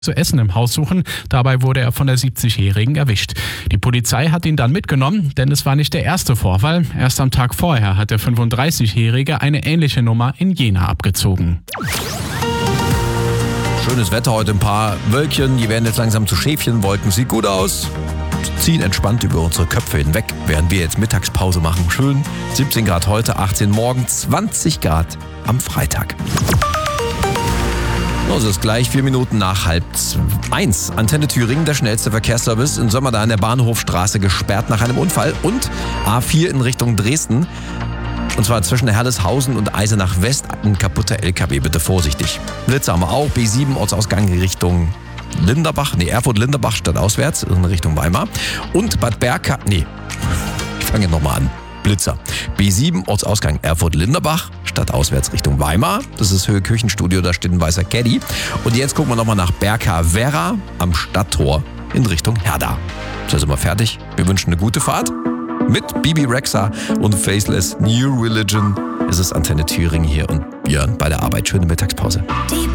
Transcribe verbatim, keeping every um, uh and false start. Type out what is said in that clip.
zu essen im Haus suchen. Dabei wurde er von der siebzigjährigen erwischt. Die Polizei hat ihn dann mitgenommen, denn es war nicht der erste Vorfall. Erst am Tag vorher hat der fünfunddreißigjährige eine ähnliche Nummer in Jena abgezogen. Schönes Wetter heute, ein paar Wölkchen, die werden jetzt langsam zu Schäfchenwolken. Sieht gut aus. Ziehen entspannt über unsere Köpfe hinweg, während wir jetzt Mittagspause machen. Schön. siebzehn Grad heute, achtzehn morgen, zwanzig Grad am Freitag. Es ist gleich vier Minuten nach halb eins. Antenne Thüringen, der schnellste Verkehrsservice. In Sömmerda an der Bahnhofstraße gesperrt nach einem Unfall. Und A vier in Richtung Dresden. Und zwar zwischen Herleshausen und Eisenach West. Ein kaputter L K W, bitte vorsichtig. Blitze haben wir auch. B sieben Ortsausgang Richtung Linderbach. Nee, Erfurt-Linderbach stadtauswärts in Richtung Weimar. Und Bad Berka. Nee, ich fange jetzt nochmal an. Blitzer. B sieben Ortsausgang Erfurt-Linderbach, stadtauswärts Richtung Weimar. Das ist Höhe Kirchenstudio, da steht ein weißer Caddy. Und jetzt gucken wir nochmal nach Berka-Werra am Stadttor in Richtung Herda. So sind wir fertig. Wir wünschen eine gute Fahrt. Mit Bibi Rexha und Faceless New Religion ist es Antenne Thüringen hier und Björn bei der Arbeit. Schöne Mittagspause.